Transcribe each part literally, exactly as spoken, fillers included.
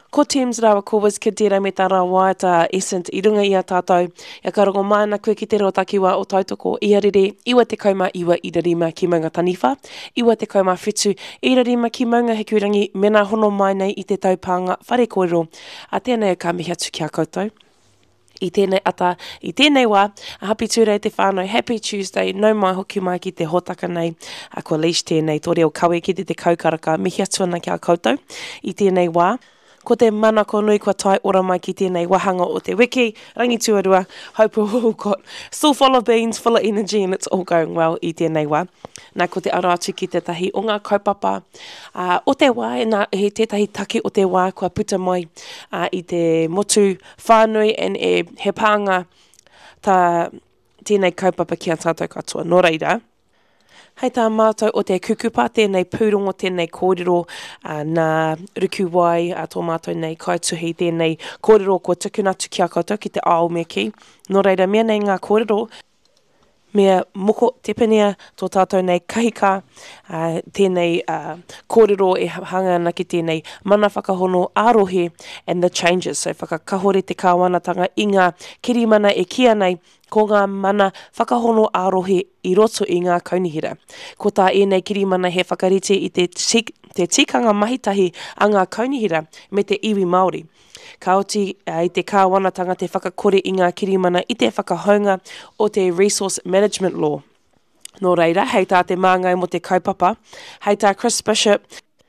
Ko Thames rawa ko was ki tira me tā rawa ta Essent i runga i a tātou. Ia ka rongo mana koe ki te roa takiwa o tautoko i arere iwa te kauma iwa i rarima ki maunga taniwha. Iwa te kauma whitu i rarima ki maunga hekurangi mena hono mai nei i te taupanga whare kōrero. A tēnei ka mihi atu ki a koutou. I tēnei ata, i tēnei wā, a happy tūrei te whānau, happy Tuesday, nau mai hoki mai ki te hotaka nei, a kua leash tēnei, tō reo kawe ki te te kaukaraka, mihi atu ana ki a koutou, i tēnei wā. Ko te mana ko nui kua tai ora mai ki tēnei wahanga o te wiki, rangi tuarua, hope we've all got still full of beans, full of energy, and it's all going well i tēnei wā. Nā ko te ara atu ki te tahi o ngā kaupapa uh, o te wā, e nā he tētahi take o te wā kua puta mai uh, i te motu whānui and e he pānga tā tēnei kaupapa ki a tātou katoa. Nō reira, hei tā mātou o te kukupa, tēnei pūrongo, tēnei kōrero, uh, nā ruku wai, uh, tō mātou nei kaituhi, tēnei kōrero ko tukuna atu ki a koutou ki te ao me ki. Nō reira, mea nei ngā kōrero, mea moko tepenia tō tātou nei kahika, uh, tēnei uh, kōrero e hanga ana ki tēnei mana whakahono ārohe and the changes. So whakakahore te kāwanatanga i ngā kirimana e kia nei ko ngā mana whakahono ārohe i roto i ngā kaunihira. Ko tā e nei kirimana he whakarite i te, tik, te tikanga mahitahi a ngā kaunihira me te iwi Māori. Ka oti uh, i te kāwanatanga te whakakore i ngā kirimana i te whakahaunga o te Resource Management Law. Nō reira, hei tā te māngai mo te kaupapa, hei tā Chris Bishop.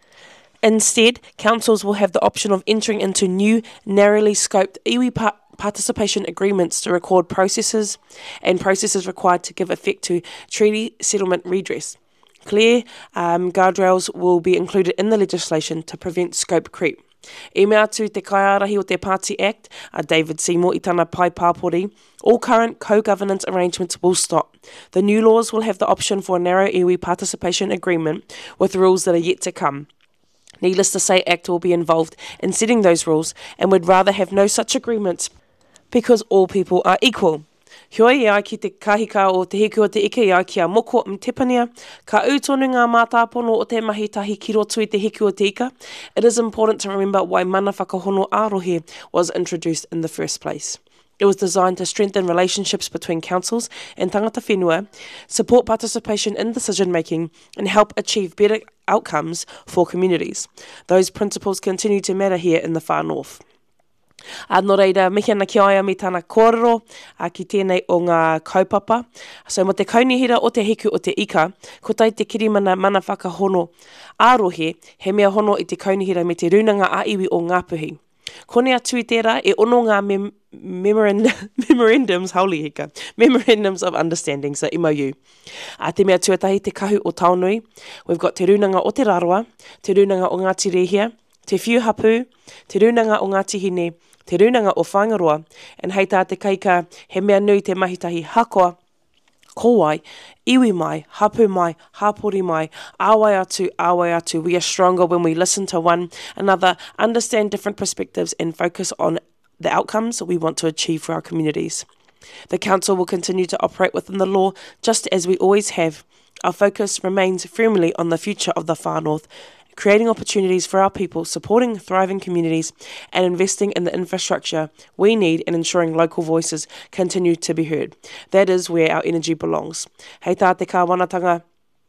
Instead, councils will have the option of entering into new, narrowly scoped iwi pa participation agreements to record processes and processes required to give effect to treaty settlement redress. Clear um, guardrails will be included in the legislation to prevent scope creep. E mea atu te kaiarahi o te Party Act, a David Seymour i tana pai pāpori, all current co-governance arrangements will stop. The new laws will have the option for a narrow iwi participation agreement with rules that are yet to come. Needless to say, ACT will be involved in setting those rules and would rather have no such agreements because all people are equal. Heoi e ai ki te kahika o te hiku o te ike i ai ki a moko mtepania, ka utonu ngā mātāpono o te mahitahi ki roto i te hiku o te ika. It is important to remember why mana whakahono ārohe was introduced in the first place. It was designed to strengthen relationships between councils and tangata whenua, support participation in decision-making, and help achieve better outcomes for communities. Those principles continue to matter here in the Far North. A no reira, mihi ana ki aia mi tāna kōrero, a ki tēnei o ngā kaupapa. So mo te kaunihira o te hiku o te ika, ko tai te kirimana mana whakahono ārohe, he mea hono i te kaunihira me te runanga a iwi o Ngāpuhi. Kone atu i tērā, e ono ngā mem memorand memorandums, hauli hika, memorandums of understanding, so M O U. A te mea tuatahi te kahu o Taonui, we've got te runanga o te Raroa, te runanga o Ngāti Rehia, te Whiuhapu, te runanga o Ngāti Hine, te runanga o Whangaroa, and hei tā te kaika, he mea nui te mahitahi hakoa, kowai, iwi mai, hapu mai, hapori mai, awai atu, awai atu. We are stronger when we listen to one another, understand different perspectives, and focus on the outcomes we want to achieve for our communities. The Council will continue to operate within the law, just as we always have. Our focus remains firmly on the future of the Far North, creating opportunities for our people, supporting thriving communities, and investing in the infrastructure we need and ensuring local voices continue to be heard. That is where our energy belongs. Hei tā te kāwanatanga,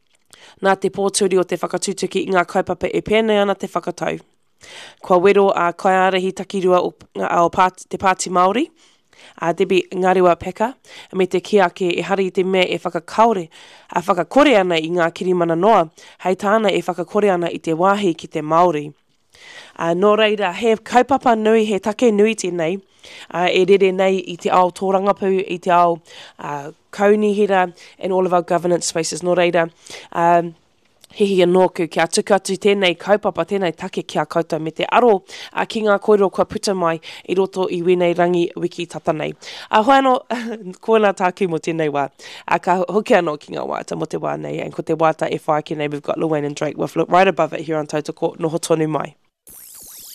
nā te pōturi o te whakatūtuki i ngā kaupapa e pēnei ana te whakatau. Kua wero a kaiarahi takirua o, o pāt, te Pāti Māori, a Debbie Ngariwa Peka, me te kiake e hari te mea e whakakaore, a whakakore ana i ngā kirimana noa, hei tāna e whakakore ana i te wāhi ki te Māori. Uh, nō reira, he kaupapa nui, he take nui tēnei, uh, e rere nei i te ao tōrangapu, i te ao uh, kaunihira, and all of our governance spaces. Nō reira, um, hihi anōku, kia tuku atu tēnei kaupapa, tēnei take kia koutou me te aro a ki ngā kōrero kua puta mai i roto i wenei rangi wiki tatanei. A hoi anō, kōna tāku mo tēnei wā. A ka hoki anō ki ngā wāta mo te wā nei, and ko te wāta e whai ki nei, we've got Llewellyn and Drake with Right Above It here on Tautoko, noho tonu mai.